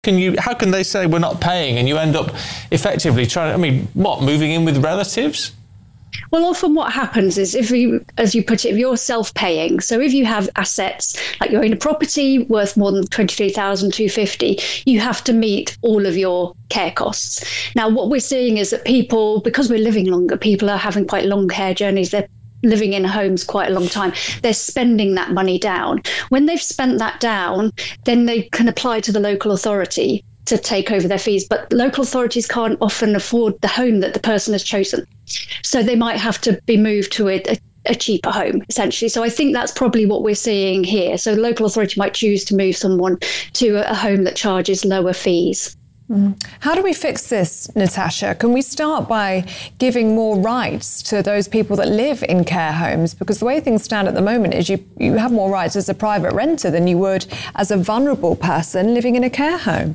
How can they say we're not paying and you end up effectively moving in with relatives? Well, often what happens is if you're self-paying, so if you have assets, like you own a property worth more than $23,250, you have to meet all of your care costs. Now, what we're seeing is that people, because we're living longer, people are having quite long care journeys. They're living in homes quite a long time. They're spending that money down. When they've spent that down, then they can apply to the local authority to take over their fees. But local authorities can't often afford the home that the person has chosen. So they might have to be moved to a cheaper home, essentially. So I think that's probably what we're seeing here. So the local authority might choose to move someone to a home that charges lower fees. How do we fix this, Natasha? Can we start by giving more rights to those people that live in care homes? Because the way things stand at the moment is you have more rights as a private renter than you would as a vulnerable person living in a care home.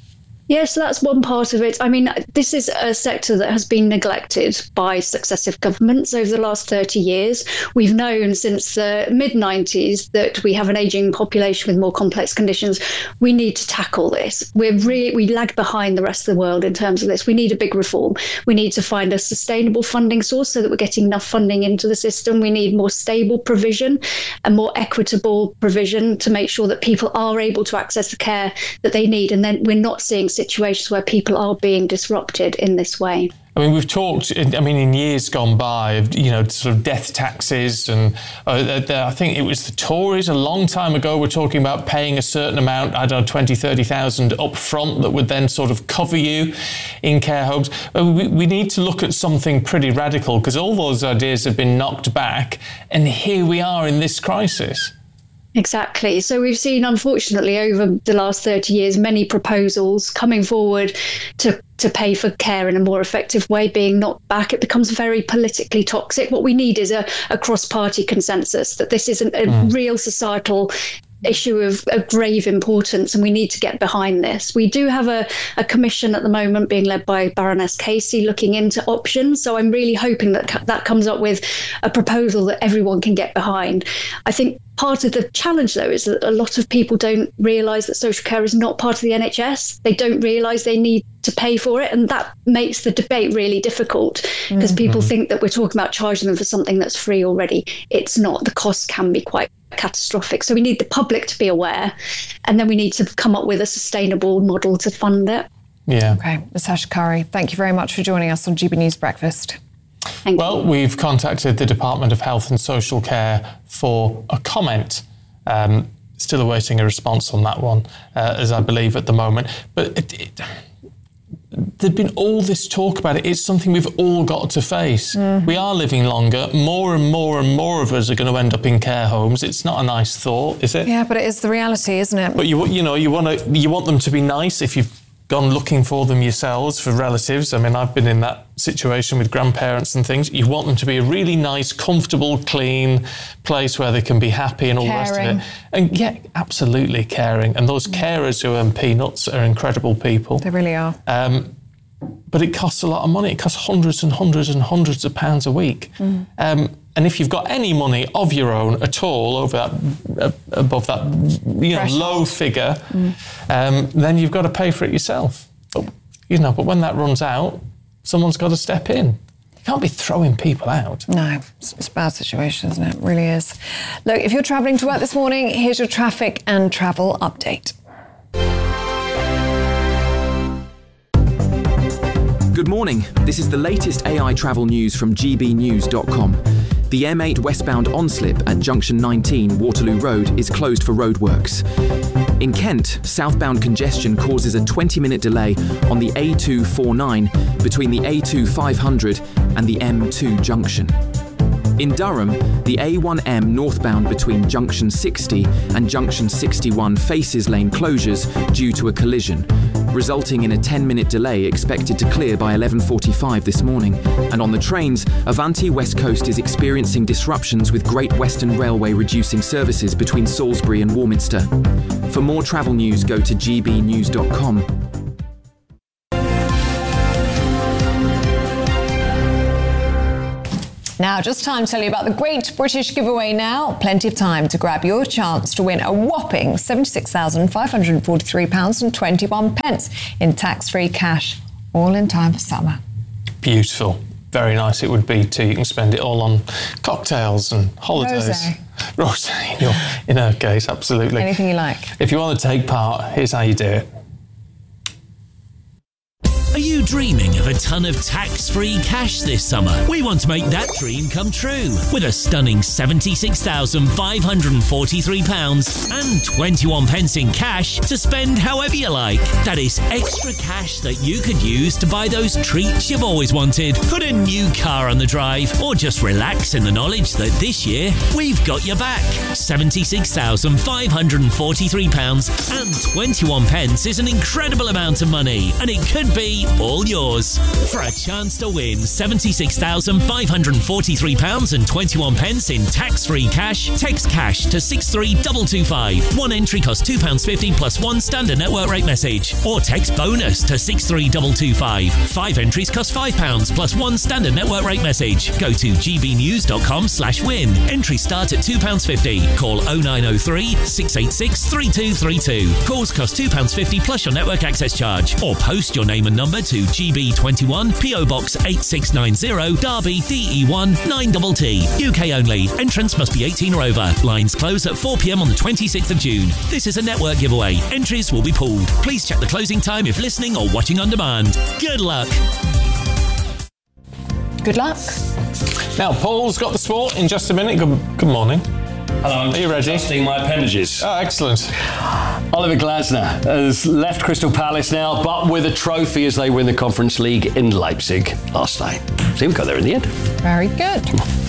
Yes, that's one part of it. I mean, this is a sector that has been neglected by successive governments over the last 30 years. We've known since the mid-90s that we have an ageing population with more complex conditions. We need to tackle this. We lag behind the rest of the world in terms of this. We need a big reform. We need to find a sustainable funding source so that we're getting enough funding into the system. We need more stable provision and more equitable provision to make sure that people are able to access the care that they need. And then we're not seeing situations where people are being disrupted in this way. I mean, we've talked, in years gone by, of, sort of death taxes. And I think it was the Tories a long time ago were talking about paying a certain amount, 20, 30,000 up front that would then sort of cover you in care homes. We need to look at something pretty radical because all those ideas have been knocked back. And here we are in this crisis. Exactly. So we've seen, unfortunately, over the last 30 years, many proposals coming forward to pay for care in a more effective way being knocked back. It becomes very politically toxic. What we need is a cross-party consensus that this is a real societal issue of grave importance, and we need to get behind this. We do have a commission at the moment being led by Baroness Casey looking into options. So I'm really hoping that comes up with a proposal that everyone can get behind. I think part of the challenge, though, is that a lot of people don't realise that social care is not part of the NHS. They don't realise they need to pay for it. And that makes the debate really difficult because people think that we're talking about charging them for something that's free already. It's not. The costs can be quite catastrophic. So we need the public to be aware, and then we need to come up with a sustainable model to fund it. Yeah. Okay. Natasha Curry, thank you very much for joining us on GB News Breakfast. Well, we've contacted the Department of Health and Social Care for a comment. Still awaiting a response on that one, as I believe at the moment. But there's been all this talk about it. It's something we've all got to face. We are living longer. More and more and more of us are going to end up in care homes. It's not a nice thought, is it? Yeah, but it is the reality, isn't it? But you want them to be nice if you've gone looking for them yourselves, for relatives. I mean, I've been in that situation with grandparents and things. You want them to be a really nice, comfortable, clean place where they can be happy and all the rest of it. And yeah, absolutely caring. And those carers who earn peanuts are incredible people. They really are. But it costs a lot of money. It costs hundreds and hundreds and hundreds of pounds a week. And if you've got any money of your own at all above that low figure, then you've got to pay for it yourself. But when that runs out, someone's got to step in. You can't be throwing people out. No, it's a bad situation, isn't it? It really is. Look, if you're travelling to work this morning, here's your traffic and travel update. Good morning. This is the latest AI travel news from gbnews.com. The M8 westbound on-slip at junction 19 Waterloo Road is closed for roadworks. In Kent, southbound congestion causes a 20-minute delay on the A249 between the A2500 and the M2 junction. In Durham, the A1M northbound between junction 60 and junction 61 faces lane closures due to a collision, resulting in a 10-minute delay expected to clear by 11:45 this morning. And on the trains, Avanti West Coast is experiencing disruptions with Great Western Railway reducing services between Salisbury and Warminster. For more travel news, go to gbnews.com. Now, just time to tell you about the Great British Giveaway now. Plenty of time to grab your chance to win a whopping £76,543.21 in tax-free cash, all in time for summer. Beautiful. Very nice it would be too. You can spend it all on cocktails and holidays. Rosé, in her case, absolutely. Anything you like. If you want to take part, here's how you do it. Are you dreaming of a ton of tax-free cash this summer? We want to make that dream come true with a stunning £76,543 and 21 pence in cash to spend however you like. That is extra cash that you could use to buy those treats you've always wanted, put a new car on the drive, or just relax in the knowledge that this year we've got your back. £76,543 and 21 pence is an incredible amount of money, and it could be all yours. For a chance to win £76,543 and 21 pence in tax-free cash, text cash to 63225. One entry costs £2.50 plus one standard network rate message. Or text bonus to 63225. 5 entries cost £5 plus one standard network rate message. Go to gbnews.com/win. Entries start at £2.50. Call 0903 686 3232. Calls cost £2.50 plus your network access charge. Or post your name and number to GB21 PO Box 8690 Derby DE1 9TT. UK only. Entrance must be 18 or over. Lines close at 4 p.m. on the 26th of June. This is a network giveaway. Entries will be pulled. Please check the closing time if listening or watching on demand. Good luck. Good luck. Now, Paul's got the sport in just a minute. Good morning. Hello, Are you ready? Adjusting my appendages. Oh, excellent. Oliver Glasner has left Crystal Palace now, but with a trophy as they win the Conference League in Leipzig last night. So we've got there in the end. Very good.